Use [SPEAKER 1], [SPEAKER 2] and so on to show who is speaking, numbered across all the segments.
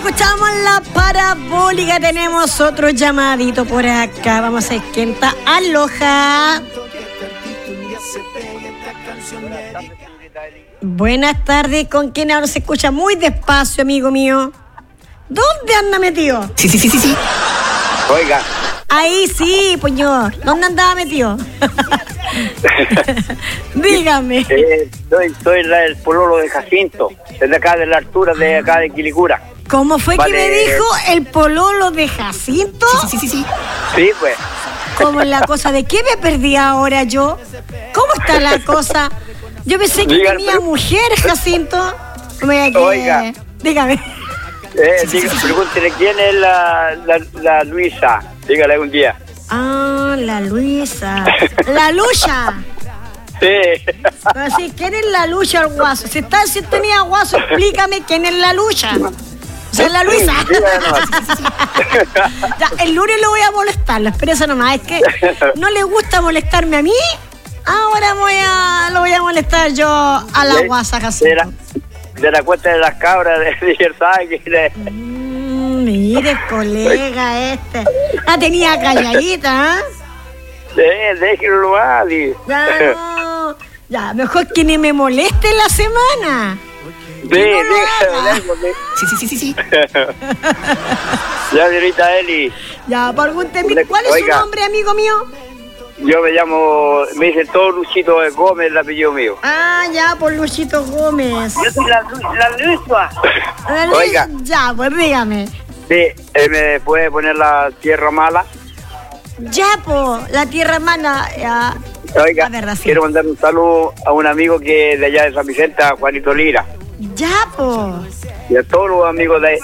[SPEAKER 1] escuchamos la parabólica. Tenemos otro llamadito por acá. Vamos a ver quién está. Aloha. Buenas tardes. ¿Con quién ahora se escucha muy despacio, amigo mío? ¿Dónde anda metido?
[SPEAKER 2] Sí.
[SPEAKER 3] Oiga.
[SPEAKER 1] Ahí sí, puño. ¿Dónde andaba metido? Dígame.
[SPEAKER 3] Soy el pololo de Jacinto, desde acá de la altura de acá de Quilicura.
[SPEAKER 1] ¿Cómo fue que me dijo el pololo de Jacinto?
[SPEAKER 2] Sí.
[SPEAKER 3] Sí, pues.
[SPEAKER 1] ¿Cómo es la cosa? ¿De qué me perdí ahora yo? ¿Cómo está la cosa? Yo pensé que tenía mujer, Jacinto.
[SPEAKER 3] Oiga.
[SPEAKER 1] Dígame.
[SPEAKER 3] Pregúntele quién es la Luisa. Dígale un día.
[SPEAKER 1] Ah, la Luisa. La Lucha.
[SPEAKER 3] Sí.
[SPEAKER 1] Así, ¿quién es la Lucha, el guaso? Si tenía guaso, explícame quién es la Lucha. O sea, la Luisa. Ya, el lunes lo voy a molestar, espera eso nomás. Es que no le gusta molestarme a mí. Ahora lo voy a molestar yo a la guasa, Jacinto.
[SPEAKER 3] De la cuenta de las cabras de libertad.
[SPEAKER 1] Mire, colega La tenía calladita, ¿eh?
[SPEAKER 3] Sí, déjenlo ahí.
[SPEAKER 1] Ya, mejor que ni me moleste la semana.
[SPEAKER 2] Sí.
[SPEAKER 3] Ya, señorita Eli.
[SPEAKER 1] Ya, pregúnteme, ¿cuál es su nombre, amigo mío?
[SPEAKER 3] Yo me dicen todo Luchito Gómez, el apellido mío.
[SPEAKER 1] Ah, ya, por Luchito Gómez.
[SPEAKER 3] Yo soy la Luisa.
[SPEAKER 1] Oiga. Ya, pues dígame.
[SPEAKER 3] Sí, ¿me puede poner la tierra mala?
[SPEAKER 1] Ya, pues, la tierra mala. Ya.
[SPEAKER 3] Oiga, quiero mandar un saludo a un amigo que es de allá de San Vicente, a Juanito Lira.
[SPEAKER 1] Ya, pues.
[SPEAKER 3] Y a todos los amigos de ahí.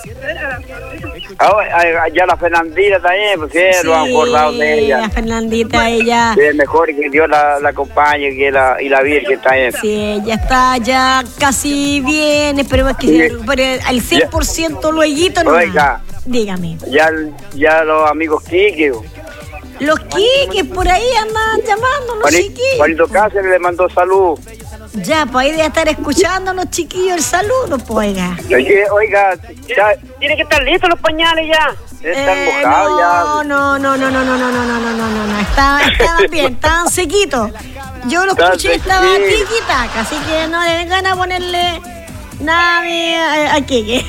[SPEAKER 3] Ya la Fernandita también, pues sí, lo han acordado de ella.
[SPEAKER 1] La Fernandita, ella.
[SPEAKER 3] Sí, es mejor y que Dios la acompañe y la Virgen también.
[SPEAKER 1] Sí, ella está ya casi bien, esperemos que al 100% lueguito nomás.
[SPEAKER 3] Oiga.
[SPEAKER 1] Dígame.
[SPEAKER 3] Ya los amigos Quique.
[SPEAKER 1] Los Quiques por ahí andan llamando, los chiquillos.
[SPEAKER 3] Juanito Cáceres le mandó salud.
[SPEAKER 1] Ya, pues ahí debe estar escuchando los chiquillos el saludo, pues oiga.
[SPEAKER 3] Oiga, tiene que estar listos los pañales ya. Están mojados ya.
[SPEAKER 1] No. Estaban bien, estaban sequitos. Yo lo escuché, estaba tiquitaca, así que no le den ganas de ponerle nada a Quique.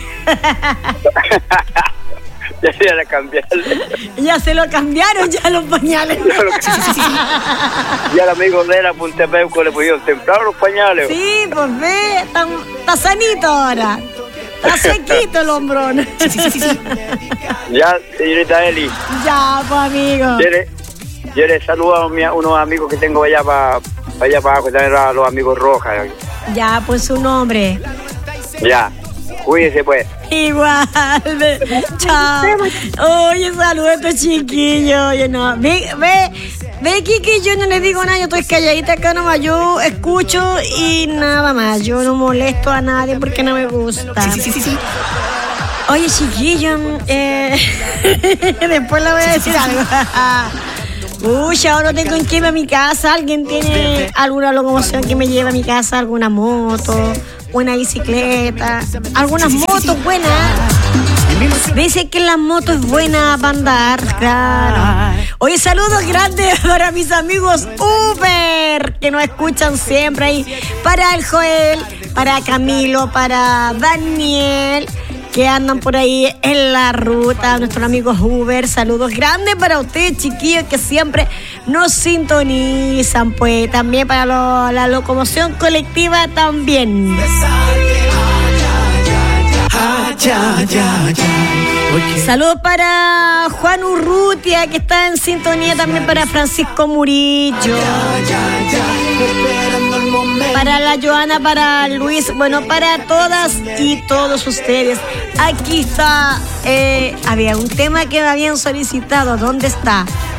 [SPEAKER 1] Ya se lo cambiaron ya los pañales.
[SPEAKER 3] Ya el amigo de la Punta Peuco le pudieron templar los pañales.
[SPEAKER 1] Sí, pues ve, está sanito ahora. Está sequito el hombrón.
[SPEAKER 2] Sí.
[SPEAKER 3] Ya, señorita Eli.
[SPEAKER 1] Ya, pues amigo.
[SPEAKER 3] Yo le saludo a unos amigos que tengo allá para abajo, también a los amigos Rojas.
[SPEAKER 1] Ya, pues su nombre.
[SPEAKER 3] Ya. Cuídese, pues.
[SPEAKER 1] Igual. Chao. Oye, saludos a estos chiquillos. Oye, no. Ve, Kiki, yo no les digo nada. Yo estoy calladita acá nomás. Yo escucho y nada más. Yo no molesto a nadie porque no me gusta.
[SPEAKER 2] Sí.
[SPEAKER 1] Oye, chiquillo, después le voy a decir algo. Uy, ahora tengo en que irme a mi casa. ¿Alguien tiene alguna locomoción que me lleve a mi casa? ¿Alguna moto? ¿Una bicicleta? ¿Algunas motos buenas? Dice que la moto es buena para andar, claro. Oye, saludos grandes para mis amigos Uber, que nos escuchan siempre ahí. Para el Joel, para Camilo, para Daniel, que andan por ahí en la ruta, nuestros amigos Uber. Saludos grandes para ustedes, chiquillos, que siempre nos sintonizan. Pues también para la locomoción colectiva también. Saludos para Juan Urrutia, que está en sintonía, también para Francisco Murillo, para la Joana, para Luis, bueno, para todas y todos ustedes. Aquí está, había un tema que me habían solicitado. ¿Dónde está?